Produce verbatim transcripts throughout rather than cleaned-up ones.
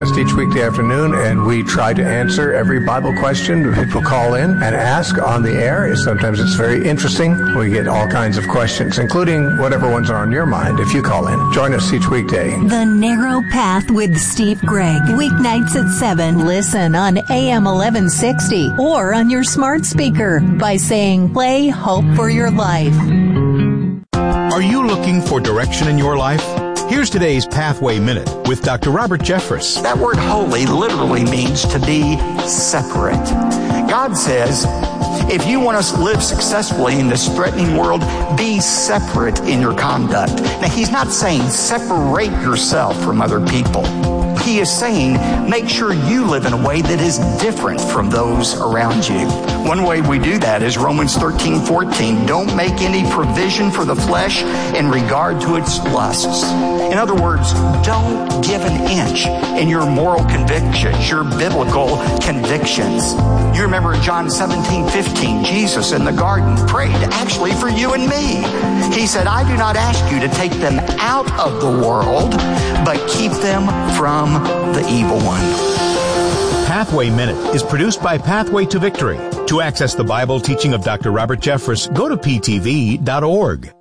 Each weekday afternoon, and we try to answer every Bible question people call in and ask on the air. Sometimes it's very interesting. We get all kinds of questions, including whatever ones are on your mind if you call in. Join us each weekday. The Narrow Path with Steve Gregg. Weeknights at seven. Listen on A M eleven sixty or on your smart speaker by saying, play Hope for Your Life. Are you looking for direction in your life? Here's today's Pathway Minute with Doctor Robert Jeffress. That word holy literally means to be separate. God says, if you want to live successfully in this threatening world, be separate in your conduct. Now, he's not saying separate yourself from other people. He is saying make sure you live in a way that is different from those around you. One way we do that is Romans thirteen fourteen. Don't make any provision for the flesh in regard to its lusts. In other words, don't give an inch in your moral convictions, your biblical convictions. You remember John seventeen fifteen, Jesus in the garden prayed actually for you and me. He said, I do not ask you to take them out of the world, but keep them from the evil one. Pathway Minute is produced by Pathway to Victory. To access the Bible teaching of Doctor Robert Jeffress, go to p t v dot org.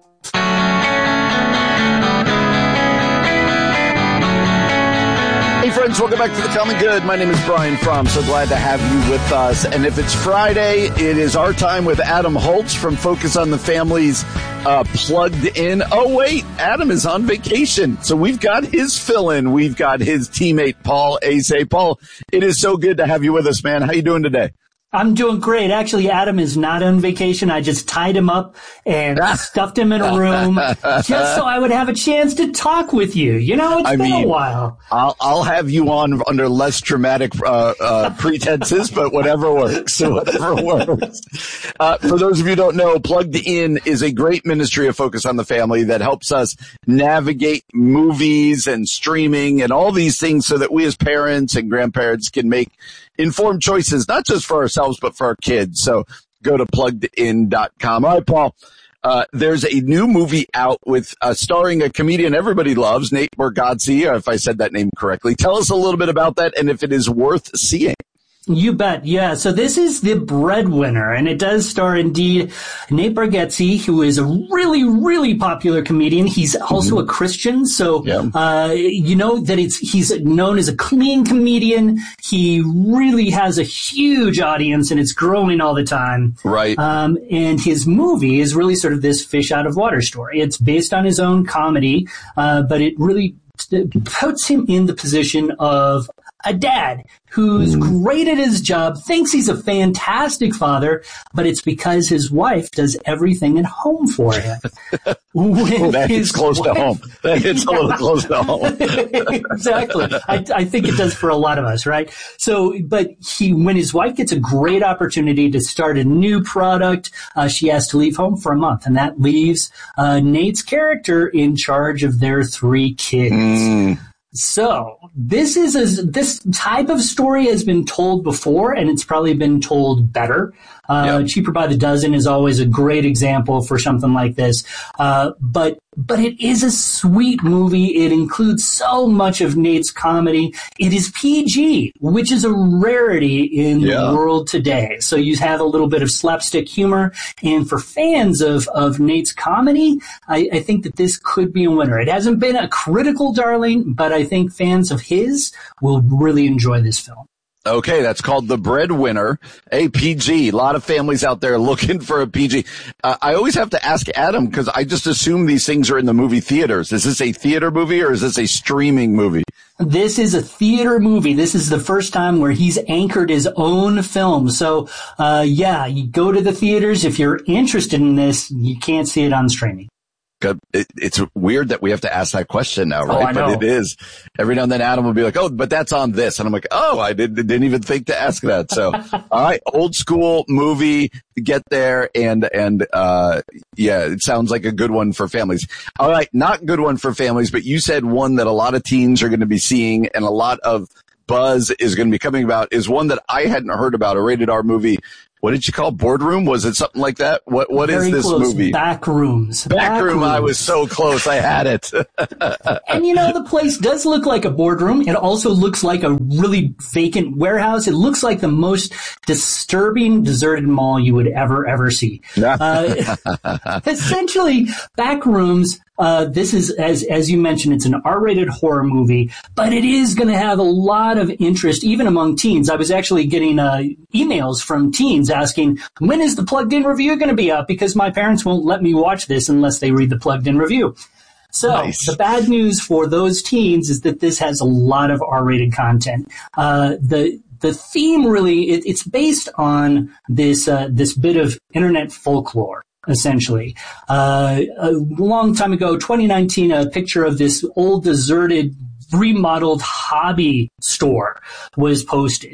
Hey friends, welcome back to The Common Good. My name is Brian Fromm. So glad to have you with us. And if it's Friday, it is our time with Adam Holtz from Focus on the Family's uh, Plugged In. Oh, wait, Adam is on vacation. So we've got his fill-in. We've got his teammate, Paul Asay. Paul, it is so good to have you with us, man. How you doing today? I'm doing great. Actually, Adam is not on vacation. I just tied him up and stuffed him in a room just so I would have a chance to talk with you. You know, it's I been mean, a while. I'll, I'll have you on under less dramatic uh, uh, pretenses, but whatever works. Whatever works. Uh, for those of you who don't know, Plugged In is a great ministry of Focus on the Family that helps us navigate movies and streaming and all these things so that we as parents and grandparents can make informed choices, not just for ourselves, but for our kids. So go to plugged in dot com. All right, Paul, uh, there's a new movie out with uh, starring a comedian everybody loves, Nate Bargatze, if I said that name correctly. Tell us a little bit about that and if it is worth seeing. You bet. Yeah. So this is The Breadwinner, and it does star indeed Nate Bargatze, who is a really, really popular comedian. He's also mm-hmm. a Christian. So, yeah. uh, you know that it's, he's known as a clean comedian. He really has a huge audience and it's growing all the time. Right. Um, and his movie is really sort of this fish out of water story. It's based on his own comedy, uh, but it really puts him in the position of a dad who's mm. great at his job, thinks he's a fantastic father, but it's because his wife does everything at home for him. That hits close wife, to home. That hits yeah. a little close to home. Exactly. I, I think it does for a lot of us, right? So, but he, when his wife gets a great opportunity to start a new product, uh, she has to leave home for a month, and that leaves uh, Nate's character in charge of their three kids. Mm. So this is a, this type of story has been told before, and it's probably been told better. Uh, yep. Cheaper by the Dozen is always a great example for something like this. Uh, but, but it is a sweet movie. It includes so much of Nate's comedy. It is P G, which is a rarity in yeah. the world today. So you have a little bit of slapstick humor. And for fans of, of Nate's comedy, I, I think that this could be a winner. It hasn't been a critical darling, but I think fans of his will really enjoy this film. Okay, that's called The Breadwinner, a P G. A lot of families out there looking for a P G. Uh, I always have to ask Adam because I just assume these things are in the movie theaters. Is this a theater movie or is this a streaming movie? This is a theater movie. This is the first time where he's anchored his own film. So, uh, yeah, you go to the theaters. If you're interested in this, you can't see it on streaming. It's weird that we have to ask that question now, right? Oh, I know. But it is. Every now and then Adam will be like, oh, but that's on this. And I'm like, oh, I didn't, didn't even think to ask that. So, all right, old school movie, get there. And, and, uh, yeah, it sounds like a good one for families. All right, not good one for families, but you said one that a lot of teens are going to be seeing and a lot of buzz is going to be coming about is one that I hadn't heard about, a rated R movie what did you call it? Boardroom? Was it something like that? What What Very is this close. movie? Backrooms. Backroom. I was so close. I had it. And you know, the place does look like a boardroom. It also looks like a really vacant warehouse. It looks like the most disturbing deserted mall you would ever, ever see. uh, essentially, Backrooms. Uh, this is, as as you mentioned, it's an R-rated horror movie, but it is going to have a lot of interest, even among teens. I was actually getting uh, emails from teens asking, when is the Plugged In review going to be up? Because my parents won't let me watch this unless they read the Plugged In review. So nice. The bad news for those teens is that this has a lot of R-rated content. Uh, the The theme really, it, it's based on this uh, this bit of internet folklore. Essentially, uh, a long time ago, twenty nineteen, a picture of this old deserted remodeled hobby store was posted,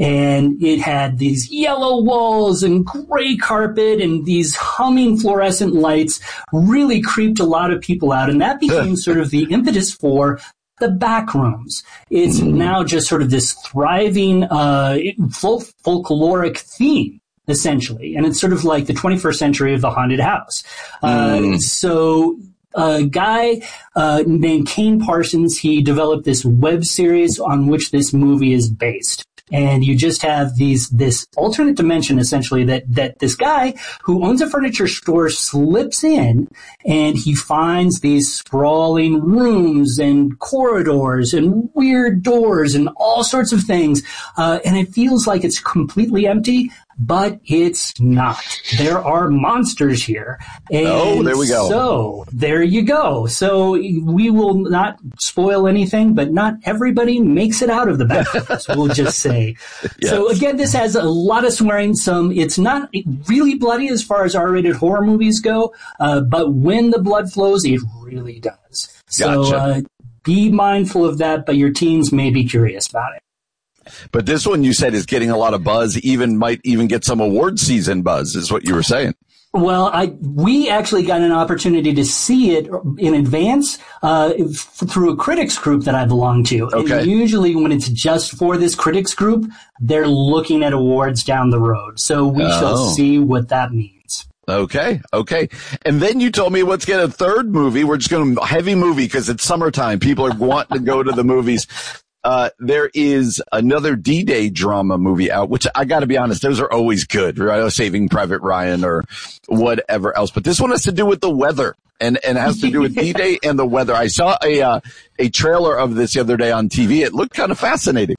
and it had these yellow walls and gray carpet and these humming fluorescent lights really creeped a lot of people out, and that became sort of the impetus for the Backrooms. It's now just sort of this thriving uh, fol- folkloric theme, essentially. And it's sort of like the twenty-first century of the haunted house. Mm. Uh, so a guy uh, named Kane Parsons, he developed this web series on which this movie is based. And you just have these this alternate dimension, essentially, that, that this guy who owns a furniture store slips in, and he finds these sprawling rooms and corridors and weird doors and all sorts of things. Uh, and it feels like it's completely empty, but it's not. There are monsters here. And oh, there we go. So there you go. So we will not spoil anything, but not everybody makes it out of the Backrooms, we'll just say. Yes. So again, this has a lot of swearing. Some, it's not really bloody as far as R-rated horror movies go, uh, but when the blood flows, it really does. So gotcha. uh, be mindful of that, but your teens may be curious about it. But this one you said is getting a lot of buzz, even might even get some award season buzz, is what you were saying. Well, I we actually got an opportunity to see it in advance uh, f- through a critics group that I belong to. Okay. And usually when it's just for this critics group, they're looking at awards down the road. So we oh. shall see what that means. Okay, okay. And then you told me let's get a third movie. We're just going to heavy movie because it's summertime. People are wanting to go to the movies. Uh, there is another D-Day drama movie out, which I gotta be honest, those are always good, right? Saving Private Ryan or whatever else. But this one has to do with the weather and, and it has to do with D-Day and the weather. I saw a, uh, a trailer of this the other day on T V. It looked kind of fascinating.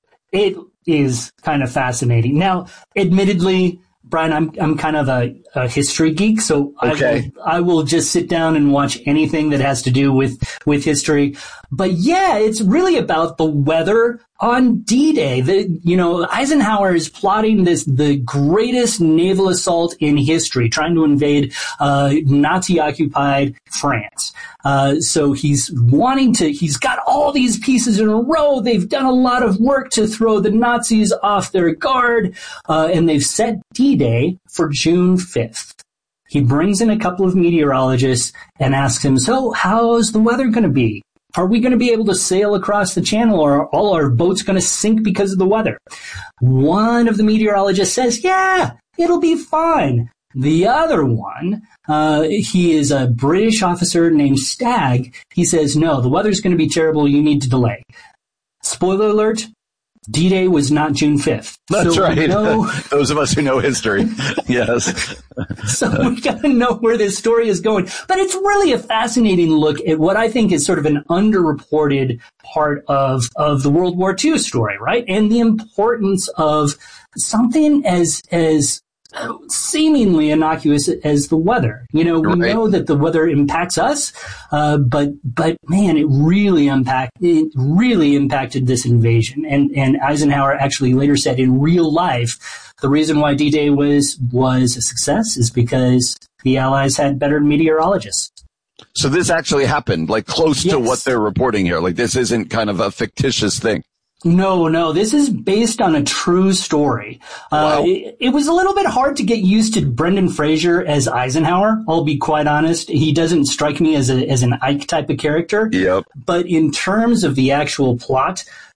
It is kind of fascinating. Now, admittedly, Brian, I'm I'm kind of a, a history geek, so okay. I will, I will just sit down and watch anything that has to do with, with history. But yeah, it's really about the weather on D-Day. The, you know, Eisenhower is plotting this, the greatest naval assault in history, trying to invade, uh, Nazi-occupied France. Uh, so he's wanting to, he's got all these pieces in a row. They've done a lot of work to throw the Nazis off their guard, uh, and they've set D-Day for June fifth. He brings in a couple of meteorologists and asks him, so how's the weather going to be? Are we going to be able to sail across the channel, or are all our boats going to sink because of the weather? One of the meteorologists says, yeah, it'll be fine. The other one, uh, he is a British officer named Stagg. He says, no, the weather's going to be terrible. You need to delay. Spoiler alert. D-Day was not June fifth. That's so right. Know, Those of us who know history. Yes. So we got to know where this story is going. But it's really a fascinating look at what I think is sort of an underreported part of, of the World War Two story, right? And the importance of something as, as seemingly innocuous as the weather. You know, we right. know that the weather impacts us, uh, but, but man, it really impact, it really impacted this invasion. And, and Eisenhower actually later said in real life, the reason why D-Day was, was a success is because the Allies had better meteorologists. So this actually happened, like close yes. to what they're reporting here. Like this isn't kind of a fictitious thing. No, no, this is based on a true story. Wow. Uh, it, it was a little bit hard to get used to Brendan Fraser as Eisenhower. I'll be quite honest. He doesn't strike me as a, as an Ike type of character. Yep. But in terms of the actual plot,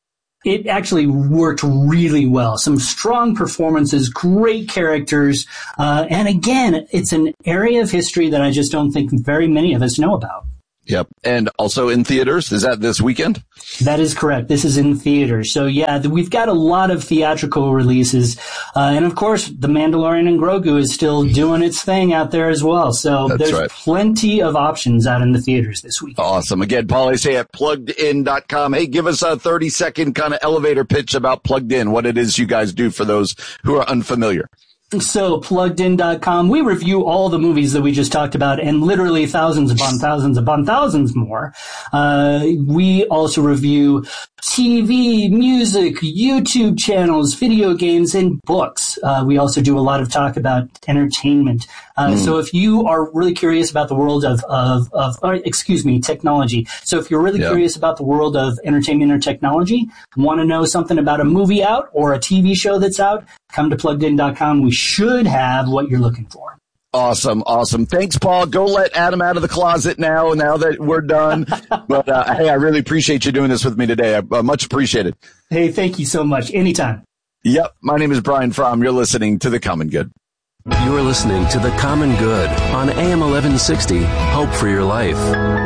it actually worked really well. Some strong performances, great characters. Uh, and again, it's an area of history that I just don't think very many of us know about. Yep. And also in theaters. Is that this weekend? That is correct. This is in theaters. So yeah, we've got a lot of theatrical releases. Uh, and of course, The Mandalorian and Grogu is still doing its thing out there as well. So That's there's right. plenty of options out in the theaters this week. Awesome. Again, Paul Asay at plugged in dot com. Hey, give us a thirty second kind of elevator pitch about Plugged In, what it is you guys do for those who are unfamiliar. So, plugged in dot com, we review all the movies that we just talked about and literally thousands upon thousands upon thousands more. Uh, we also review T V, music, YouTube channels, video games, and books. Uh, we also do a lot of talk about entertainment. Uh, mm. So if you are really curious about the world of, of, of or, excuse me, technology. So if you're really yeah. curious about the world of entertainment or technology, want to know something about a movie out or a T V show that's out, come to plugged in dot com. We should have what you're looking for. Awesome. Awesome. Thanks, Paul. Go let Adam out of the closet now, now that we're done. But, uh, hey, I really appreciate you doing this with me today. I uh, much appreciated. Hey, thank you so much. Anytime. Yep. My name is Brian Fromm. You're listening to The Common Good. You're listening to The Common Good on A M eleven sixty. Hope for your life.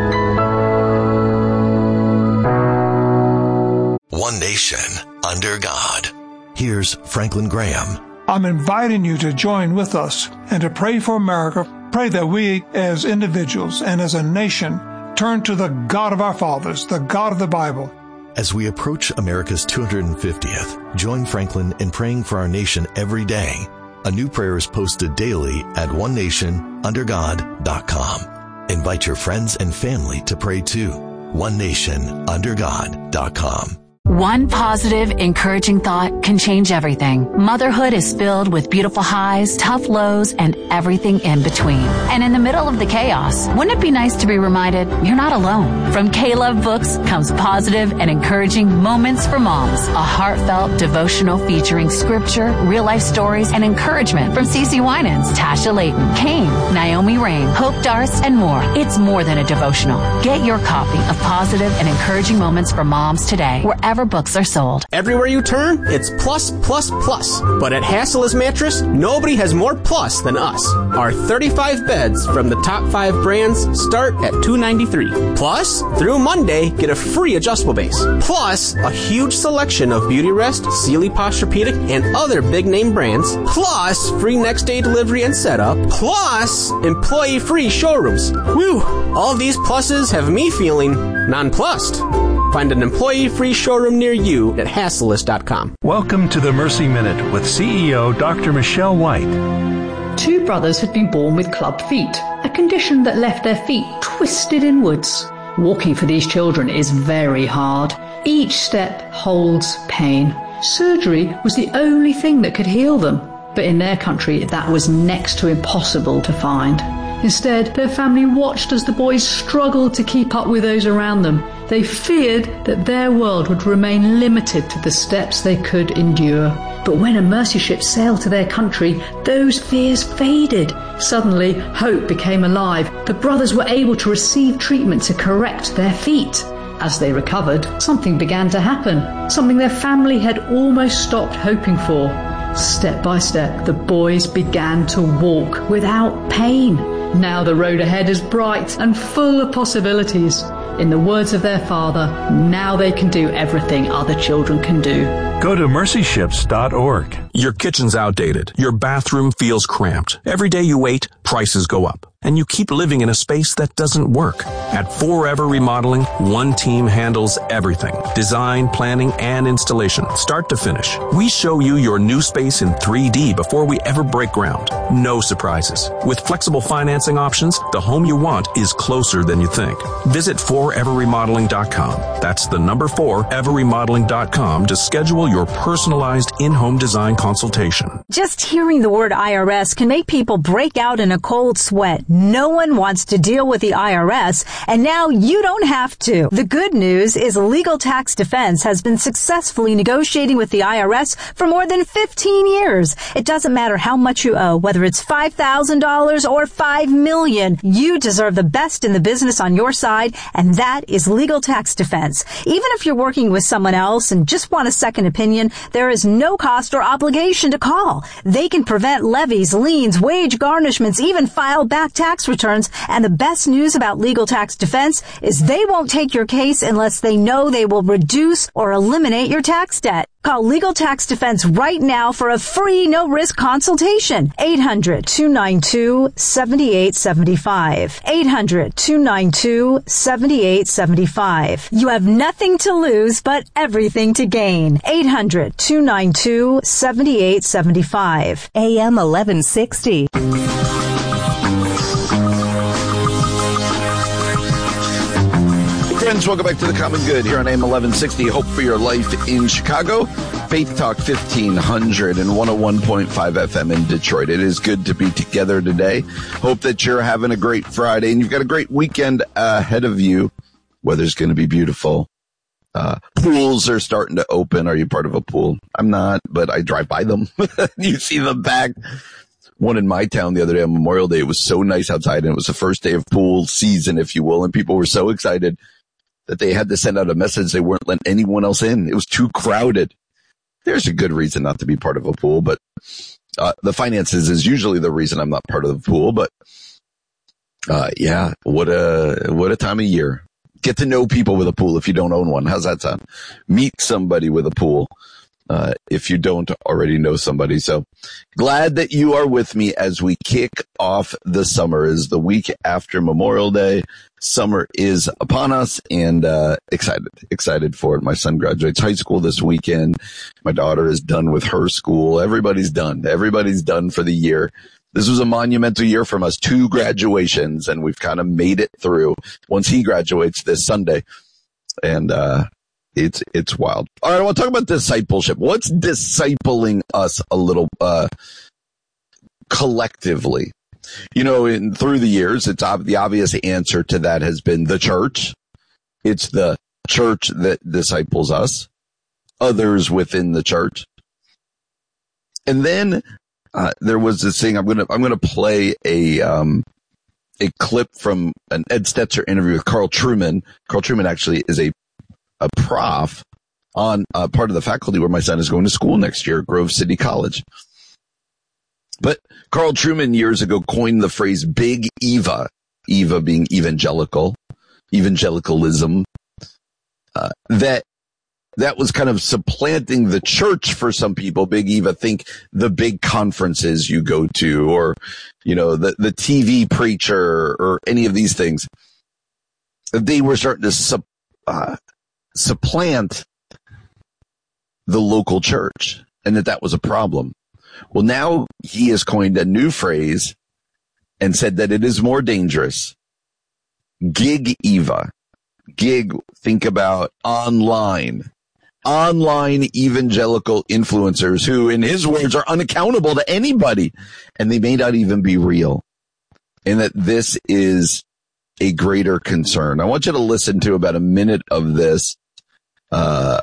One nation under God. Here's Franklin Graham. I'm inviting you to join with us and to pray for America. Pray that we as individuals and as a nation turn to the God of our fathers, the God of the Bible. As we approach America's two hundred fiftieth, join Franklin in praying for our nation every day. A new prayer is posted daily at one nation under god dot com. Invite your friends and family to pray too. one nation under god dot com. One positive, encouraging thought can change everything. Motherhood is filled with beautiful highs, tough lows, and everything in between. And in the middle of the chaos, wouldn't it be nice to be reminded you're not alone? From K-Love Books comes positive and encouraging Moments for Moms, a heartfelt devotional featuring scripture, real-life stories, and encouragement from CeCe Winans, Tasha Layton, Kane, Naomi Rain, Hope Darst, and more. It's more than a devotional. Get your copy of positive and encouraging Moments for Moms today, wherever books are sold. Everywhere you turn, it's plus, plus, plus. But at Hassela's Mattress, nobody has more plus than us. Our thirty-five beds from the top five brands start at two hundred ninety-three dollars. Plus, through Monday, get a free adjustable base. Plus, a huge selection of Beautyrest, Sealy Posturepedic, and other big-name brands. Plus, free next-day delivery and setup. Plus, employee-free showrooms. Whew! All these pluses have me feeling nonplussed. Find an employee-free showroom near you at Hasselas dot com. Welcome to the Mercy Minute with C E O Doctor Michelle White. Two brothers had been born with club feet, a condition that left their feet twisted inwards. Walking for these children is very hard. Each step holds pain. Surgery was the only thing that could heal them, but in their country that was next to impossible to find. Instead, their family watched as the boys struggled to keep up with those around them. They feared that their world would remain limited to the steps they could endure. But when a mercy ship sailed to their country, those fears faded. Suddenly, hope became alive. The brothers were able to receive treatment to correct their feet. As they recovered, something began to happen, something their family had almost stopped hoping for. Step by step, the boys began to walk without pain. Now the road ahead is bright and full of possibilities. In the words of their father, now they can do everything other children can do. Go to mercy ships dot org. Your kitchen's outdated. Your bathroom feels cramped. Every day you wait, prices go up. And you keep living in a space that doesn't work. At Forever Remodeling, one team handles everything. Design, planning, and installation, start to finish. We show you your new space in three D before we ever break ground. No surprises. With flexible financing options, the home you want is closer than you think. Visit forever remodeling dot com. That's the number four, ever remodeling dot com to schedule your personalized in-home design consultation. Just hearing the word I R S can make people break out in a cold sweat. No one wants to deal with the I R S, and now you don't have to. The good news is Legal Tax Defense has been successfully negotiating with the I R S for more than fifteen years. It doesn't matter how much you owe, whether it's five thousand dollars or five million dollars. You deserve the best in the business on your side, and that is Legal Tax Defense. Even if you're working with someone else and just want a second opinion, there is no cost or obligation to call. They can prevent levies, liens, wage garnishments, even file back tax returns. And the best news about Legal Tax Defense is they won't take your case unless they know they will reduce or eliminate your tax debt. Call Legal Tax Defense right now for a free no-risk consultation. eight hundred, two nine two, seven eight seven five. eight hundred, two nine two, seven eight seven five. You have nothing to lose but everything to gain. eight hundred, two nine two, seven eight seven five. A M eleven sixty. Friends, welcome back to The Common Good here on A M eleven sixty. Hope for Your Life in Chicago. Faith Talk fifteen hundred and one oh one point five F M in Detroit. It is good to be together today. Hope that you're having a great Friday and you've got a great weekend ahead of you. Weather's going to be beautiful. Uh, pools are starting to open. Are you part of a pool? I'm not, but I drive by them. You see them back. One in my town the other day on Memorial Day. It was so nice outside, and it was the first day of pool season, if you will, and people were so excited that they had to send out a message they weren't letting anyone else in. It was too crowded. There's a good reason not to be part of a pool, but uh, the finances is usually the reason I'm not part of the pool. But uh, yeah, what a what a time of year. Get to know people with a pool if you don't own one. How's that sound? Meet somebody with a pool uh, if you don't already know somebody. So glad that you are with me as we kick off the summer. Is the week after Memorial Day. Summer is upon us, and uh excited, excited for it. My son graduates high school this weekend. My daughter is done with her school. Everybody's done. Everybody's done for the year. This was a monumental year from us. Two graduations, and we've kind of made it through. Once he graduates this Sunday, and uh it's it's wild. All right, I want to talk about discipleship. What's discipling us a little uh collectively? You know, in, through the years, it's ob- the obvious answer to that has been the church. It's the church that disciples us, others within the church. And then uh, there was this thing. I'm gonna I'm gonna play a um, a clip from an Ed Stetzer interview with Carl Trueman. Carl Trueman actually is a a prof on uh, part of the faculty where my son is going to school next year, Grove City College. But Carl Trueman years ago coined the phrase Big Eva, Eva being evangelical, evangelicalism, uh, that that was kind of supplanting the church for some people. Big Eva, think the big conferences you go to, or, you know, the, the T V preacher, or any of these things. They were starting to sup, uh, supplant the local church, and that that was a problem. Well, now he has coined a new phrase and said that it is more dangerous. Gig Eva. Gig, think about online. Online evangelical influencers who, in his words, are unaccountable to anybody, and they may not even be real. And that this is a greater concern. I want you to listen to about a minute of this. Uh,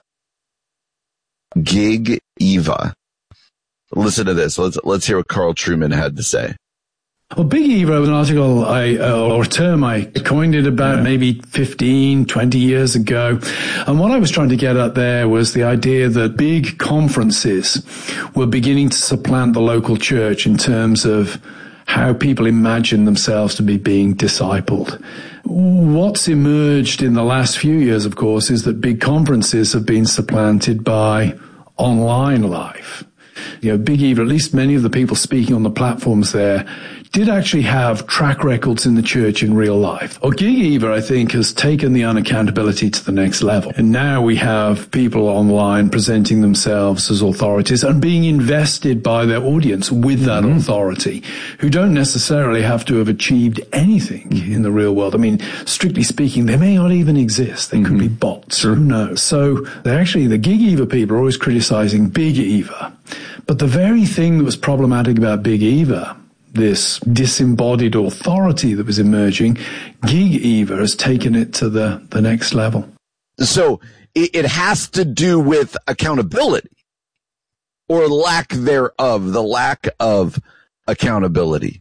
Gig Eva. Listen to this. Let's let's hear what Carl Trueman had to say. Well, Big Eva was an article I, uh, or a term I coined it about yeah. maybe fifteen, twenty years ago. And what I was trying to get at there was the idea that big conferences were beginning to supplant the local church in terms of how people imagine themselves to be being discipled. What's emerged in the last few years, of course, is that big conferences have been supplanted by online life. You know, Big Eva, at least many of the people speaking on the platforms there, did actually have track records in the church in real life. Or Gig Eva, I think, has taken the unaccountability to the next level. And now we have people online presenting themselves as authorities and being invested by their audience with that mm-hmm. authority, who don't necessarily have to have achieved anything mm-hmm. in the real world. I mean, strictly speaking, they may not even exist. They mm-hmm. could be bots. Sure. Who knows? So they're actually, the Gig Eva people are always criticizing Big Eva. But the very thing that was problematic about Big Eva, this disembodied authority that was emerging, Gig Eva has taken it to the, the next level. So it, it has to do with accountability or lack thereof, the lack of accountability.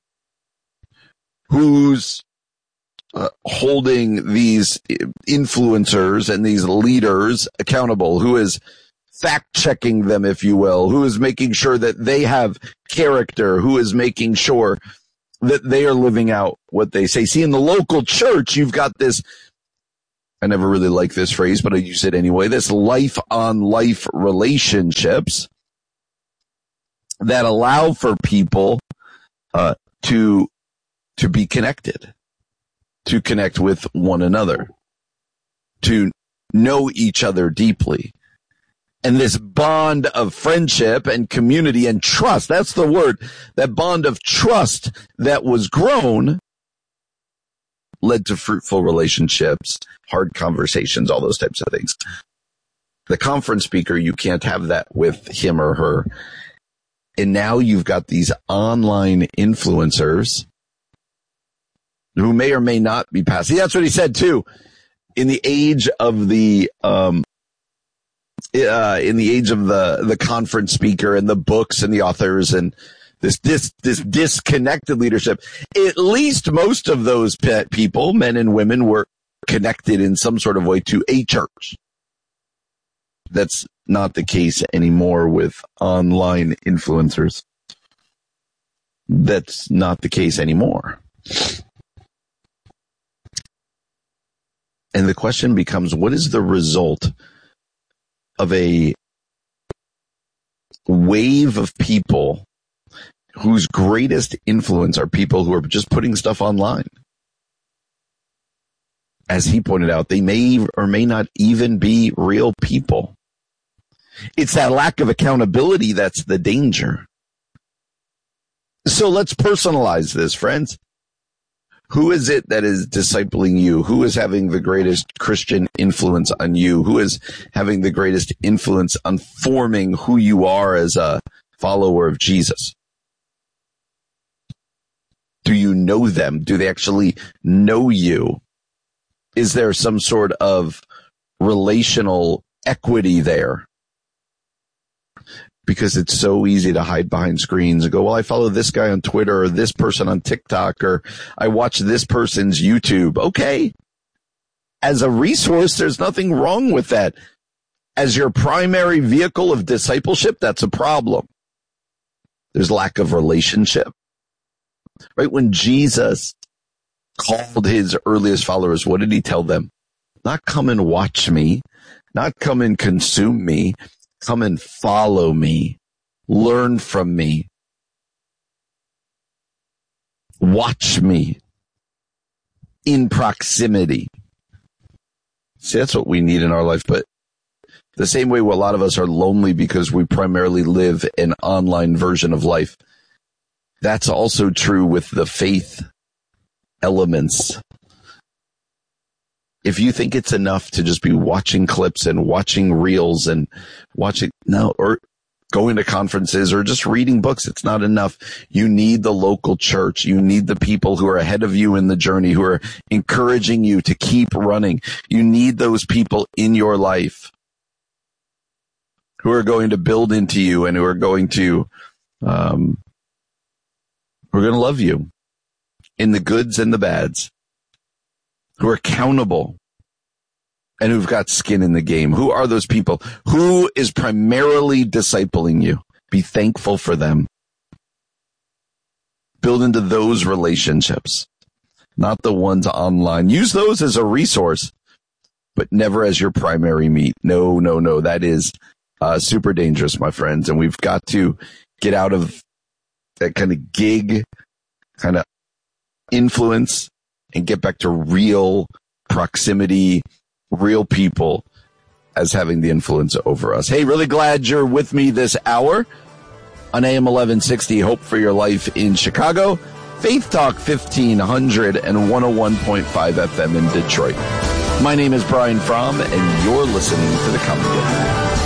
Who's uh, holding these influencers and these leaders accountable? Who is fact-checking them, if you will? Who is making sure that they have character? Who is making sure that they are living out what they say? See, in the local church, you've got this, I never really like this phrase, but I use it anyway, this life-on-life relationships that allow for people uh, to to be connected, to connect with one another, to know each other deeply. And this bond of friendship and community and trust, that's the word, that bond of trust that was grown led to fruitful relationships, hard conversations, all those types of things. The conference speaker, you can't have that with him or her. And now you've got these online influencers who may or may not be passed. See, that's what he said too. In the age of the, um, Uh, in the age of the, the conference speaker and the books and the authors and this, this, this disconnected leadership, at least most of those pe- people, men and women, were connected in some sort of way to a church. That's not the case anymore with online influencers. That's not the case anymore. And the question becomes, what is the result of a wave of people whose greatest influence are people who are just putting stuff online? As he pointed out, they may or may not even be real people. It's that lack of accountability that's the danger. So let's personalize this, friends. Who is it that is discipling you? Who is having the greatest Christian influence on you? Who is having the greatest influence on forming who you are as a follower of Jesus? Do you know them? Do they actually know you? Is there some sort of relational equity there? Because it's so easy to hide behind screens and go, well, I follow this guy on Twitter or this person on TikTok or I watch this person's YouTube. Okay. As a resource, there's nothing wrong with that. As your primary vehicle of discipleship, that's a problem. There's lack of relationship. Right? When Jesus called his earliest followers, what did he tell them? Not come and watch me, not come and consume me. Come and follow me. Learn from me. Watch me in proximity. See, that's what we need in our life. But the same way a lot of us are lonely because we primarily live an online version of life, that's also true with the faith elements. If you think it's enough to just be watching clips and watching reels and watching, no, or going to conferences or just reading books, it's not enough. You need the local church. You need the people who are ahead of you in the journey, who are encouraging you to keep running. You need those people in your life who are going to build into you and who are going to, um, who are going to love you in the goods and the bads, who are accountable and who've got skin in the game. Who are those people? Who is primarily discipling you? Be thankful for them. Build into those relationships, not the ones online. Use those as a resource, but never as your primary meat. No, no, no. That is uh, super dangerous, my friends. And we've got to get out of that kind of gig kind of influence and get back to real proximity, real people as having the influence over us. Hey, really glad you're with me this hour on A M eleven sixty, Hope for Your Life in Chicago, Faith Talk fifteen hundred and one oh one point five F M in Detroit. My name is Brian Fromm, and you're listening to The Common Good.